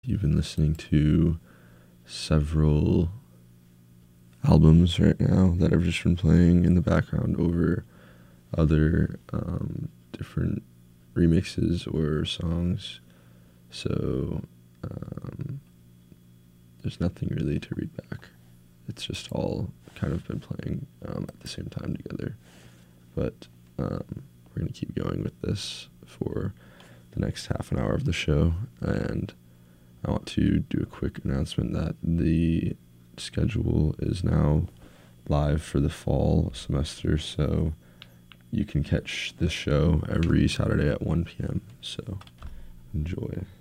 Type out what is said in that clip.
You've been listening to several albums right now that I've just been playing in the background over other different remixes or songs. So there's nothing really to read back. It's just all kind of been playing at the same time together. But we're going to keep going with this for the next half an hour of the show. And I want to do a quick announcement that the schedule is now live for the fall semester, so you can catch this show every Saturday at 1 p.m. So enjoy.